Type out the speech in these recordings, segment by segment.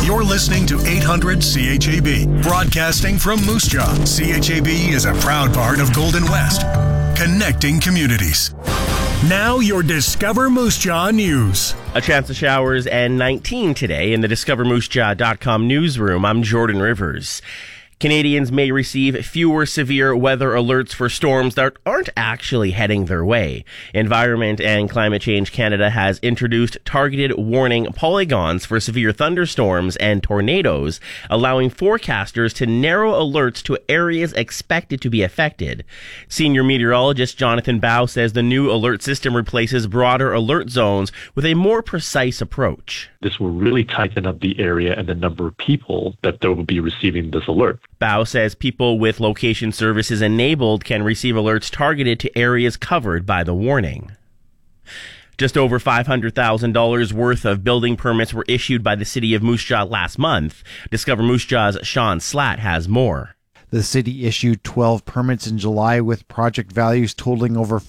You're listening to 800 CHAB, broadcasting from Moose Jaw. CHAB is a proud part of Golden West, connecting communities. Now your Discover Moose Jaw news. A chance of showers and 19 today in the DiscoverMooseJaw.com newsroom. I'm Jordan Rivers. Canadians may receive fewer severe weather alerts for storms that aren't actually heading their way. Environment and Climate Change Canada has introduced targeted warning polygons for severe thunderstorms and tornadoes, allowing forecasters to narrow alerts to areas expected to be affected. Senior meteorologist Jonathan Bow says the new alert system replaces broader alert zones with a more precise approach. This will really tighten up the area and the number of people that will be receiving this alert. Bow says people with location services enabled can receive alerts targeted to areas covered by the warning. Just over $500,000 worth of building permits were issued by the city of Moose Jaw last month. Discover Moose Jaw's Sean Slatt has more. The city issued 12 permits in July with project values totaling over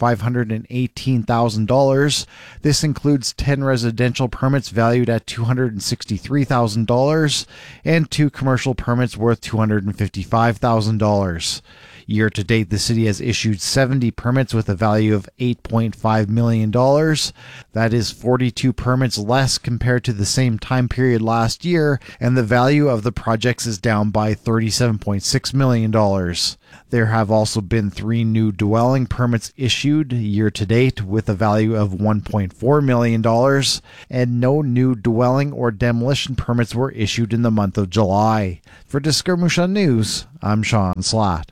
$518,000. This includes 10 residential permits valued at $263,000 and 2 commercial permits worth $255,000. Year to date, the city has issued 70 permits with a value of $8.5 million. That is 42 permits less compared to the same time period last year, and the value of the projects is down by $37.6 million. There have also been 3 new dwelling permits issued year to date with a value of $1.4 million, and no new dwelling or demolition permits were issued in the month of July. For Discover Moose Jaw News, I'm Sean Slatt.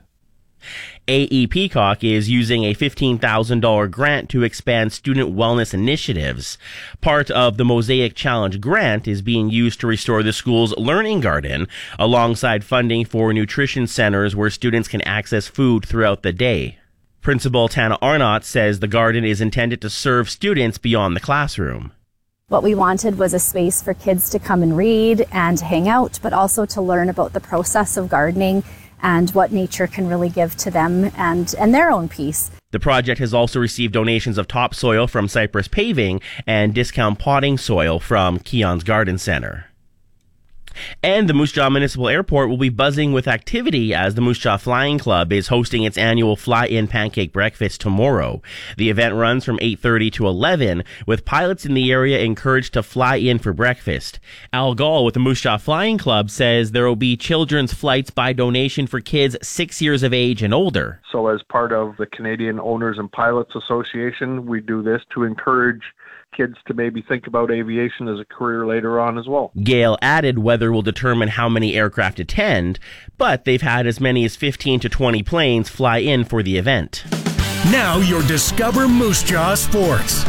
AE Peacock is using a $15,000 grant to expand student wellness initiatives. Part of the Mosaic Challenge grant is being used to restore the school's learning garden, alongside funding for nutrition centers where students can access food throughout the day. Principal Tana Arnott says the garden is intended to serve students beyond the classroom. What we wanted was a space for kids to come and read and hang out, but also to learn about the process of gardening and what nature can really give to them and their own peace. The project has also received donations of topsoil from Cypress Paving and discount potting soil from Keon's Garden Center. And the Moose Jaw Municipal Airport will be buzzing with activity as the Moose Jaw Flying Club is hosting its annual Fly-In Pancake Breakfast tomorrow. The event runs from 8:30 to 11, with pilots in the area encouraged to fly in for breakfast. Al Gall with the Moose Jaw Flying Club says there will be children's flights by donation for kids 6 years of age and older. So as part of the Canadian Owners and Pilots Association, we do this to encourage kids to maybe think about aviation as a career later on as well. Gale added weather will determine how many aircraft attend, but they've had as many as 15 to 20 planes fly in for the event. Now your Discover Moose Jaw Sports.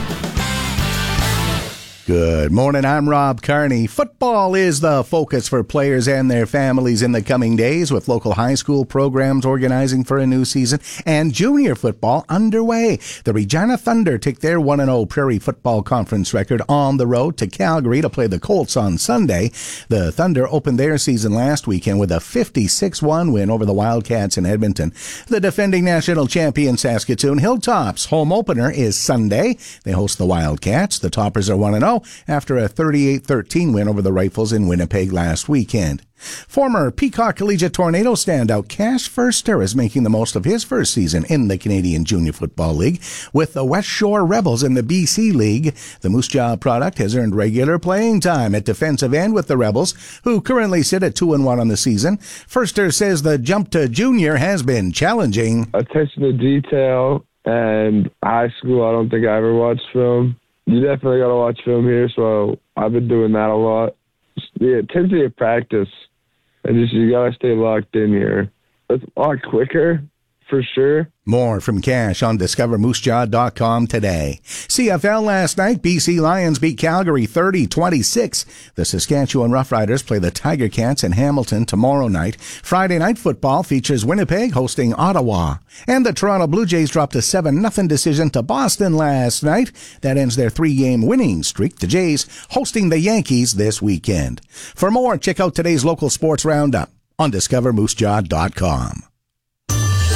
Good morning, I'm Rob Carney. Football is the focus for players and their families in the coming days, with local high school programs organizing for a new season and junior football underway. The Regina Thunder take their 1-0 Prairie Football Conference record on the road to Calgary to play the Colts on Sunday. The Thunder opened their season last weekend with a 56-1 win over the Wildcats in Edmonton. The defending national champion Saskatoon Hilltops home opener is Sunday. They host the Wildcats. The Toppers are 1-0. After a 38-13 win over the Rifles in Winnipeg last weekend. Former Peacock Collegiate Tornado standout Cash Furster is making the most of his first season in the Canadian Junior Football League. With the West Shore Rebels in the BC League, the Moose Jaw product has earned regular playing time at defensive end with the Rebels, who currently sit at 2-1 on the season. Furster says the jump to junior has been challenging. Attention to detail and high school, I don't think I ever watched film. You definitely got to watch film here, so I've been doing that a lot. The intensity of practice, and just you got to stay locked in here. It's a lot quicker, for sure. More from Cash on DiscoverMooseJaw.com today. CFL last night, BC Lions beat Calgary 30-26. The Saskatchewan Roughriders play the Tiger Cats in Hamilton tomorrow night. Friday night football features Winnipeg hosting Ottawa. And the Toronto Blue Jays dropped a 7-0 decision to Boston last night. That ends their 3-game winning streak. The Jays hosting the Yankees this weekend. For more, check out today's local sports roundup on DiscoverMooseJaw.com.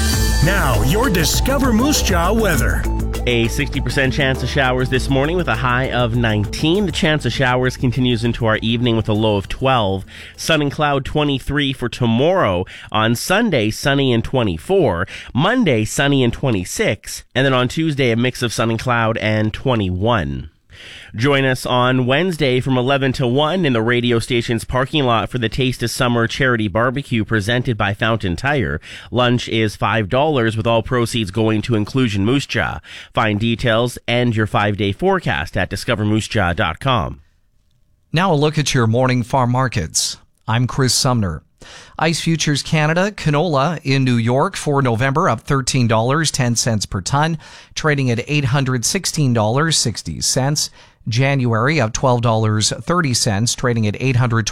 Now, your Discover Moose Jaw weather. A 60% chance of showers this morning with a high of 19. The chance of showers continues into our evening with a low of 12. Sun and cloud 23 for tomorrow. On Sunday, sunny and 24. Monday, sunny and 26. And then on Tuesday, a mix of sun and cloud and 21. Join us on Wednesday from 11 to 1 in the radio station's parking lot for the Taste of Summer charity barbecue presented by Fountain Tire. Lunch is $5 with all proceeds going to Inclusion Moose Jaw. Find details and your 5-day forecast at discovermoosejaw.com. Now a look at your morning farm markets. I'm Chris Sumner. Ice Futures Canada, canola in New York for November up $13.10 per ton, trading at $816.60. January up $12.30, trading at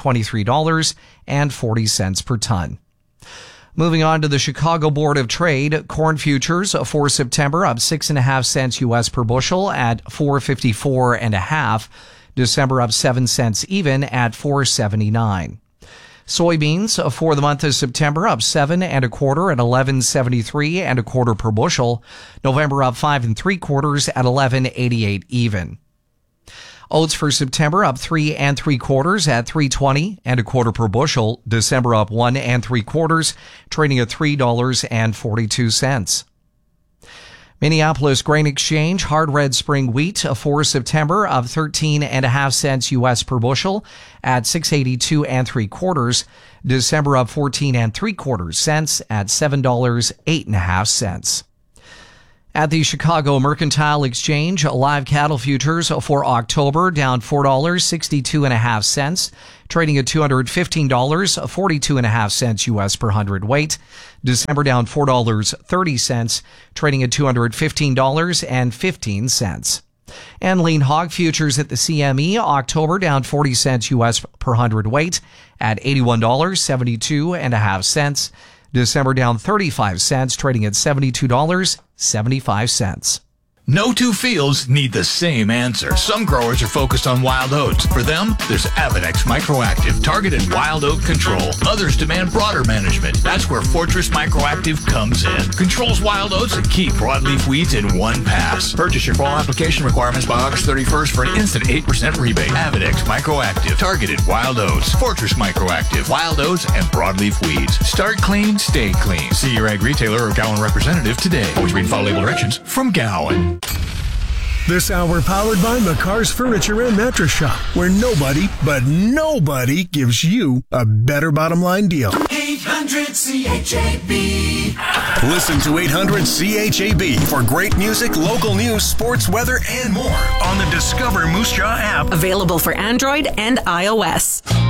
$823.40 per ton. Moving on to the Chicago Board of Trade, corn futures for September up 6.5 cents U.S. per bushel at $4.54.5. December up 7 cents even at $4.79. Soybeans for the month of September up 7 1/4 at $11.73 1/4 per bushel. November up 5 3/4 at $11.88 even. Oats for September up 3 3/4 at $3.20 1/4 per bushel. December up 1 3/4, trading at $3.42. Minneapolis Grain Exchange hard red spring wheat for September up 13.5 cents U.S. per bushel at $6.82 3/4. December up 14 3/4 cents at $7.08.5. At the Chicago Mercantile Exchange, live cattle futures for October down $4.62.5, trading at $215.42.5 U.S. per hundredweight. December down $4.30, trading at $215.15. And lean hog futures at the CME, October down 40 cents U.S. per hundredweight at $81.72.5. December down 35 cents, trading at $72.75. No two fields need the same answer. Some growers are focused on wild oats. For them, there's Avenex Microactive, targeted wild oat control. Others demand broader management. That's where Fortress Microactive comes in. Controls wild oats and key broadleaf weeds in one pass. Purchase your fall application requirements by August 31st for an instant 8% rebate. Avenex Microactive, targeted wild oats. Fortress Microactive, wild oats and broadleaf weeds. Start clean, stay clean. See your ag retailer or Gowan representative today. Always read and follow label directions from Gowan. This hour powered by McCar's Furniture and Mattress Shop, where nobody, but nobody gives you a better bottom line deal. 800 CHAB. Listen to 800 CHAB for great music, local news, sports, weather, and more on the Discover Moose Jaw app. Available for Android and iOS.